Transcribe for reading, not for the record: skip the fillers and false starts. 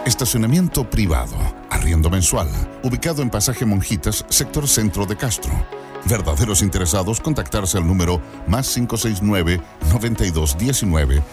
Estacionamiento privado, arriendo mensual, ubicado en Pasaje Monjitas, sector centro de Castro. Verdaderos interesados, contactarse al número +569 9219